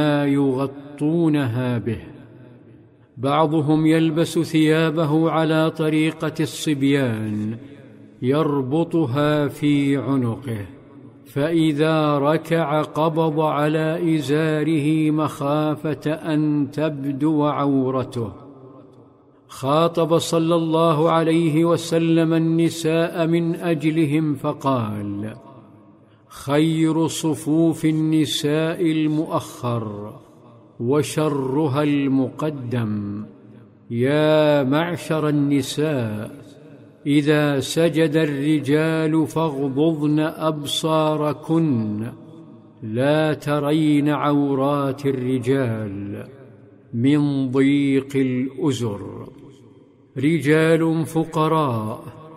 يغطونها به. بعضهم يلبس ثيابه على طريقة الصبيان، يربطها في عنقه، فإذا ركع قبض على إزاره مخافة أن تبدو عورته. خاطب صلى الله عليه وسلم النساء من أجلهم فقال: خير صفوف النساء المؤخر وشرها المقدم. يا معشر النساء، إذا سجد الرجال فاغضضن أبصاركن، لا ترين عورات الرجال من ضيق الأزر. رجال فقراء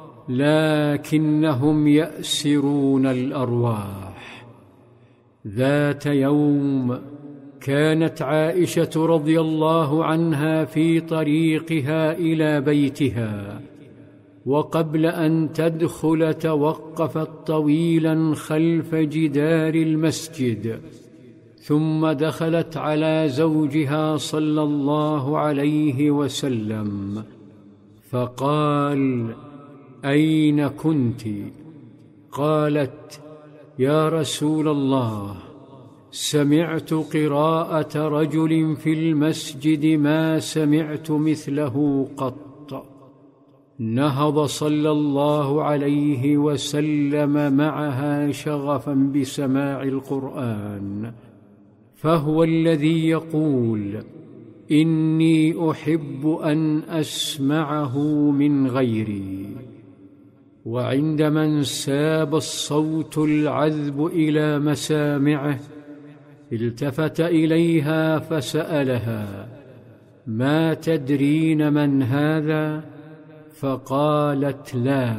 لكنهم يأسرون الأرواح. ذات يوم كانت عائشة رضي الله عنها في طريقها إلى بيتها، وقبل أن تدخل توقفت طويلا خلف جدار المسجد، ثم دخلت على زوجها صلى الله عليه وسلم فقال: أين كنت؟ قالت: يا رسول الله، سمعت قراءة رجل في المسجد ما سمعت مثله قط. نهض صلى الله عليه وسلم معها شغفا بسماع القرآن، فهو الذي يقول: إني أحب أن أسمعه من غيري. وعندما انساب الصوت العذب إلى مسامعه التفت إليها فسألها: ما تدرين من هذا؟ فقالت: لا.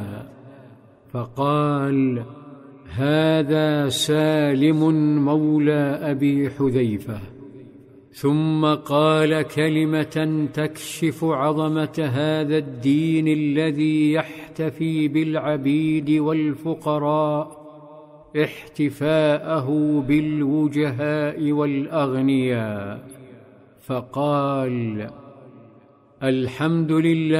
فقال: هذا سالم مولى أبي حذيفة. ثم قال كلمة تكشف عظمة هذا الدين الذي يحتفي بالعبيد والفقراء احتفاءه بالوجهاء والأغنياء، فقال: الحمد لله